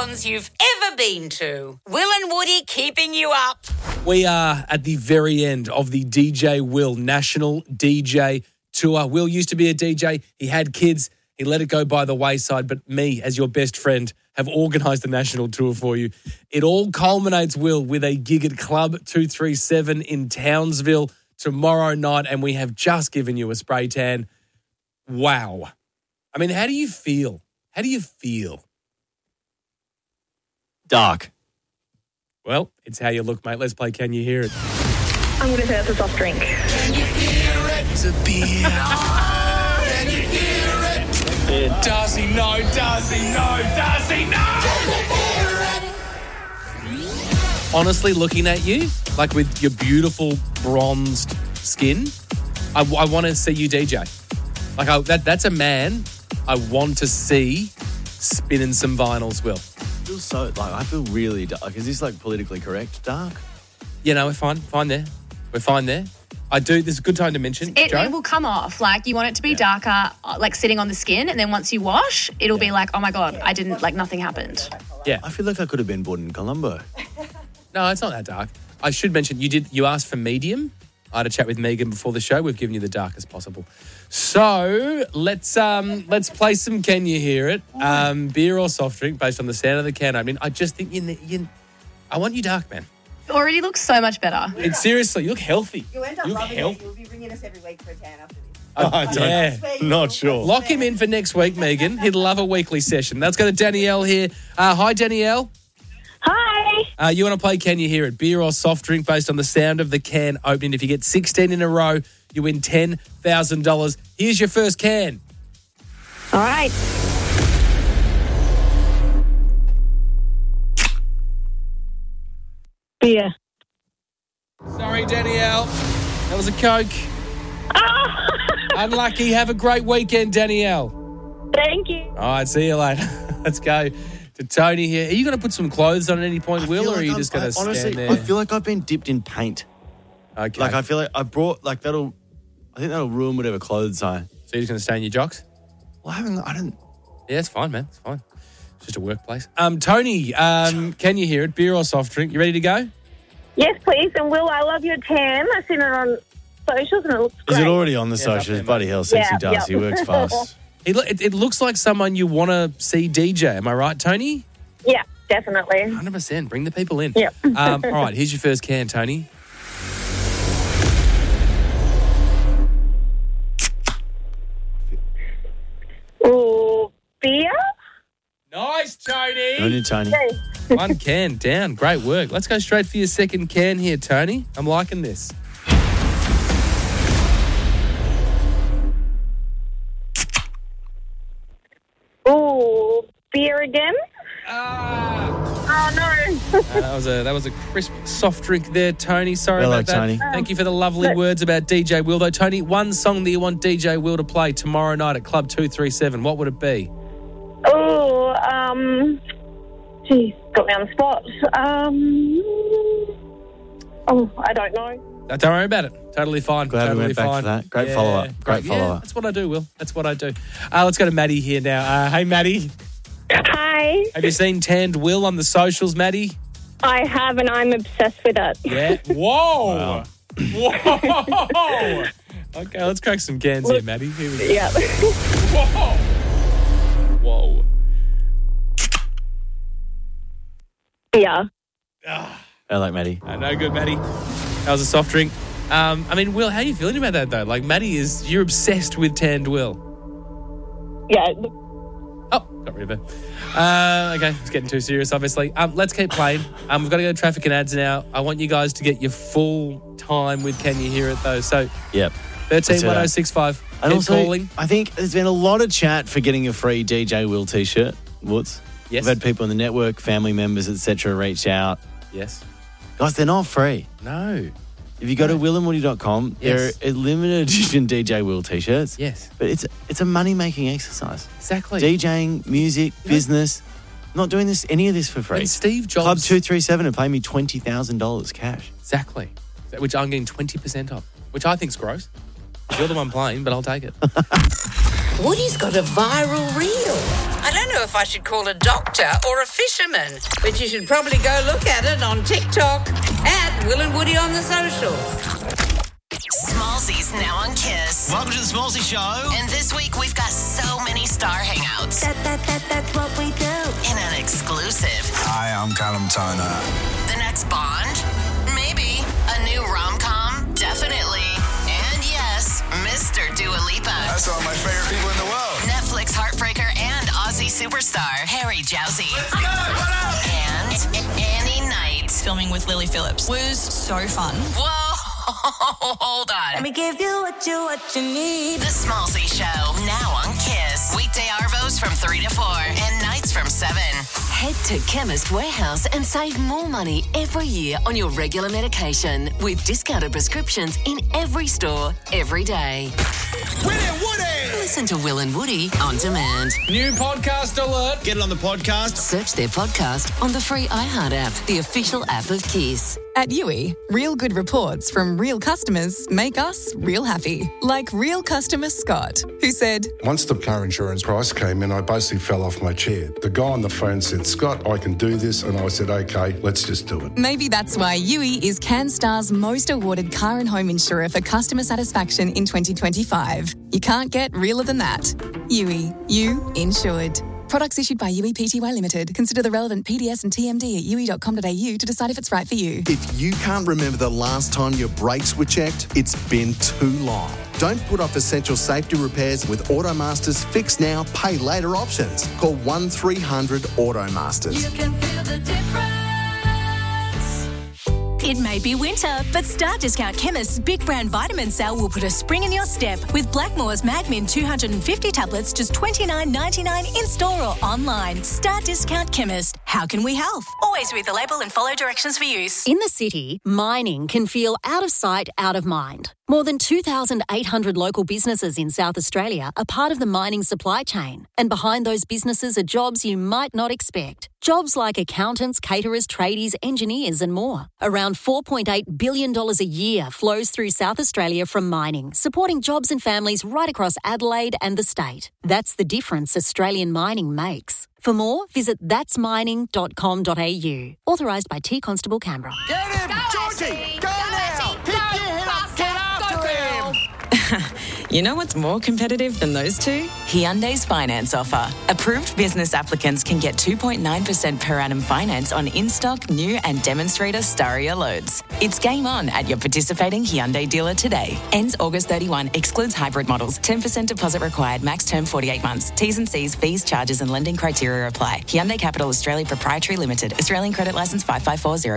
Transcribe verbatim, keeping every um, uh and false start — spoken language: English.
ones you've ever been to. Will and Woody keeping you up. We are at the very end of the D J Will National D J Tour. Will used to be a D J. He had kids. He let it go by the wayside. But me, as your best friend, have organised the national tour for you. It all culminates, Will, with a gig at Club two thirty-seven in Townsville tomorrow night. And we have just given you a spray tan. Wow. I mean, how do you feel? How do you feel? Dark. Well, it's how you look, mate. Let's play Can You Hear It? I'm going to say it's a soft drink. Can you hear it? It's a beer. Can you hear it? Does he know? Does he know? Does he know? Honestly, looking at you, like with your beautiful bronzed skin, I, I want to see you D J. Like I, that, that's a man I want to see spinning some vinyls, Will. I feel so, like, I feel really dark. Is this, like, politically correct, dark? You know, we're fine. Fine there. We're fine there. I do. This is a good time to mention. It, Joe? it will come off. Like, you want it to be yeah. darker, like sitting on the skin, and then once you wash, it'll yeah. be like, oh my God, I didn't, like, nothing happened. Yeah. I feel like I could have been born in Colombo. No, it's not that dark. I should mention, you did. You asked for medium. I had a chat with Megan before the show. We've given you the darkest possible. So let's um, let's play some Can You Hear It? Um, beer or soft drink based on the sound of the can. I mean, I just think you, you I want you dark, man. It already looks so much better. It's seriously, you look healthy. You end up you look loving healthy. it. You'll be ringing us every week for a tan after this. Oh, I don't, yeah. Not sure. Lock him in for next week, Megan. He'd love a weekly session. Let's go to Danielle here. Uh, hi, Danielle. Hi. Uh, you want to play Can You Hear It? Beer or soft drink based on the sound of the can opening. If you get sixteen in a row, you win ten thousand dollars. Here's your first can. All right. Beer. Sorry, Danielle. That was a Coke. Ah! Unlucky. Have a great weekend, Danielle. Thank you. All right, see you later. Let's go to Tony here. Are you going to put some clothes on at any point, I Will, feel or like are you I'm- just going I- to stand honestly, there? I feel like I've been dipped in paint. Okay. Like, I feel like I brought, like, that'll, I think that'll ruin whatever clothes I. So you're just going to stay in your jocks? Well, I haven't, I don't. Yeah, it's fine, man. It's fine. It's just a workplace. Um, Tony, um, Can You Hear It? Beer or soft drink? You ready to go? Yes, please. And Will, I love your tan. I've seen it on socials and it looks great. Is it already on the Yeah, socials? it's up Bloody hell, Sexy Yeah, does. yeah. He works fast. He lo- it, it looks like someone you want to see D J. Am I right, Tony? Yeah, definitely. one hundred percent. Bring the people in. Yep. um, all right, here's your first can, Tony. Ooh, beer? Nice, Tony. Only Tony. One can down. Great work. Let's go straight for your second can here, Tony. I'm liking this. Ooh, beer again? Ah. Oh, no. Uh, that was a that was a crisp soft drink there, Tony. Sorry Hello, about that. Tony. Thank you for the lovely Look. words about D J Will. Though, Tony, one song that you want D J Will to play tomorrow night at Club two thirty-seven, what would it be? Ooh, um, geez, got me on the spot. Um, oh, I don't know. Uh, don't worry about it. Totally fine. Glad we totally went back fine. for that. Great follow-up. Great Yeah, follow-up. that's what I do, Will. That's what I do. Uh, let's go to Maddie here now. Uh, hey, Maddie. Hi. Have you seen Tanned Will on the socials, Maddie? I have, and I'm obsessed with it. Yeah. Whoa. Wow. Whoa. Okay, let's crack some cans here, Maddie. Here we go. Yeah. Whoa. Whoa. Yeah. Ah. I like Maddie. Uh, no good, Maddie. That was a soft drink. Um, I mean, Will, how are you feeling about that, though? Like, Maddie is, you're obsessed with Tanned Will. Yeah. Oh, got rid of it. Uh, okay, it's getting too serious, obviously. Um, let's keep playing. Um, we've got to go to traffic and ads now. I want you guys to get your full time with Can You Hear It, though? So, Yep. thirteen one oh six five. And Keep also, calling. I think there's been a lot of chat for getting a free D J Will t-shirt. Woods. Yes. We've had people in the network, family members, et cetera, reach out. Yes. Guys, they're not free. No. If you go to will and woody dot com, Yes. there are limited edition D J Will t-shirts. Yes. But it's it's a money-making exercise. Exactly. DJing, music, Yeah. business. I'm not doing this any of this for free. And Steve Jobs. Club two thirty-seven and pay me twenty thousand dollars cash. Exactly. Which I'm getting twenty percent off, which I think's gross. You're the one playing, but I'll take it. Woody's got a viral reel. I don't know if I should call a doctor or a fisherman, but you should probably go look at it on TikTok at Will and Woody on the socials. Smallsy's now on Kiss. Welcome to the Smallsy Show. And this week we've got so many star hangouts. That, that, that, that's what we do. In an exclusive. Hi, I'm Callum Turner. The next Bond? Maybe. A new rom-com? Definitely. And yes, Mister Dua Lipa. That's all my favorite people in the world. Netflix heartbreaker and Aussie superstar Harry Jowsey. And Annie Knight. Filming with Lily Phillips was so fun. Whoa, hold on. Let me give you what you what you need. The Smallsy Show, now on Kiss. Weekday Arvos from three to four and nights from seven. Head to Chemist Warehouse and save more money every year on your regular medication with discounted prescriptions in every store, every day. Will and Woody! Listen to Will and Woody on demand. New podcast alert. Get it on the podcast. Search their podcast on the free iHeart app, the official app of Kiss. At U I, real good reports from real customers make us real happy. Like real customer Scott, who said, Once the car insurance price came in, I basically fell off my chair. The guy on the phone said, Scott, I can do this. And I said, okay, let's just do it. maybe that's why U I is CanStar's most awarded car and home insurer for customer satisfaction in twenty twenty-five. You can't get realer than that. U I, you insured. Products issued by U I P T Y Limited. Consider the relevant P D S and T M D at u i dot com dot a u to decide if it's right for you. If you can't remember the last time your brakes were checked, it's been too long. Don't put off essential safety repairs with Automaster's Fix Now, Pay Later options. Call one three hundred Automasters. You can feel the difference. It may be winter, but Star Discount Chemist's Big Brand Vitamin Sale will put a spring in your step with Blackmore's Magmin two hundred fifty tablets just twenty-nine ninety-nine in store or online. Star Discount Chemist. How can we help? Always read the label and follow directions for use. In the city, mining can feel out of sight, out of mind. More than two thousand eight hundred local businesses in South Australia are part of the mining supply chain. And behind those businesses are jobs you might not expect. Jobs like accountants, caterers, tradies, engineers and more. Around four point eight billion dollars a year flows through South Australia from mining, supporting jobs and families right across Adelaide and the state. That's the difference Australian mining makes. For more, visit that's mining dot com dot a u. Authorised by T Constable Canberra. Get him! Georgie! Go now! Pick your head up! Get after him! You know what's more competitive than those two? Hyundai's finance offer. Approved business applicants can get two point nine percent per annum finance on in-stock, new and demonstrator Staria loads. It's game on at your participating Hyundai dealer today. Ends August thirty-first. Excludes hybrid models. ten percent deposit required. Max term forty-eight months. T's and C's, fees, charges and lending criteria apply. Hyundai Capital Australia Proprietary Limited. Australian Credit Licence five five four zero.